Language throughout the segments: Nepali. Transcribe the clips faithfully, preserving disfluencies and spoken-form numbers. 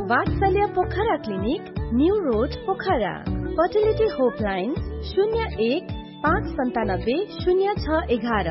वात्सल्य Pokhara clinic, new road Pokhara. Fertility होपलाइन शून्य एक पाँच सन्तानब्बे शून्य छ एघार।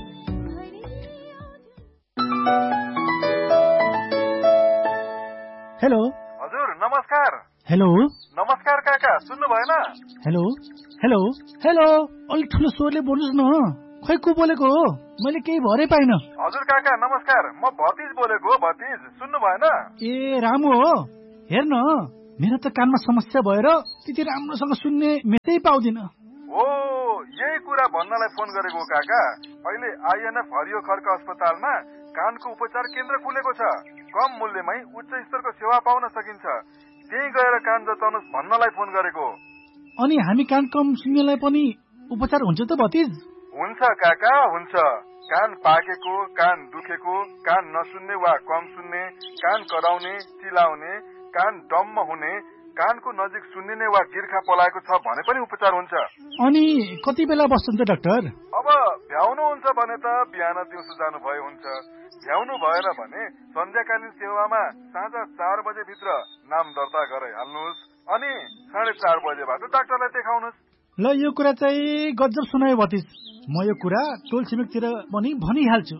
हेलो हजुर नमस्कार। हेलो नमस्कार काका, सुन्नु भएन? हेलो हेलो हेलो अलिक ठुलो स्वरले बोल्नुहोस् न। खै को बोलेको हो? मैले केही भरै पाइन। हजुर काका नमस्कार, म भतिज बोलेको हो। भतिज सुन्नु भएन? ए रामु हो। हेर्न मेरो त कानमा समस्या भएर त्यति राम्रोसँग सुन्ने मेटै पाउँदिन। ओ यही कुरा भन्नलाई फोन गरेको काका। अहिले आइएनएफ हरियो खर्क अस्पतालमा कानको उपचार केन्द्र खुलेको छ। कम मूल्यमै उच्च स्तरको सेवा पाउन सकिन्छ। त्यही गएर कान जचाउनुहोस् भन्नलाई फोन गरेको। अनि हामी कान कम सुन्नेलाई पनि उपचार हुन्छ त भतिज? हुन्छ काका हुन्छ। कान पाकेको, कान दुखेको, कान नसुन्ने वा कम सुन्ने, कान कराउने, चिलाउने, कान डम्म हुने, कानको नजिक सुन्निने वा गिर्खा पलाएको छ भने पनि उपचार हुन्छ। अनि कति बेला बस्नुहुन्छ डाक्टर? अब भ्याउनुहुन्छ भने त बिहान दिउँसो जानु भए हुन्छ। भ्याउनु भएन भने सन्ध्याकालीन सेवामा साँझ चार बजे भित्र नाम दर्ता गराइहाल्नुहोस्। अनि साढे चार बजेबाट डाक्टरलाई देखाउनुहोस्। ल यो कुरा चाहिँ गजब सुनायो भतिज। म यो कुरा टोल छिमेकतिर पनि भनिहाल्छु।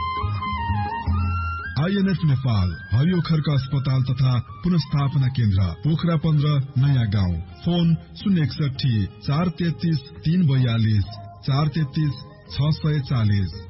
आइएनएफ नेपाल हरियो खर्क अस्पताल तथा पुनर्स्थापना केन्द्र पोखरा पन्ध्र नयाँ गाउँ। फोन शून्य एकसठी चार तेत्तीस तीन बयालीस चार तेत्तीस छ सय चालीस।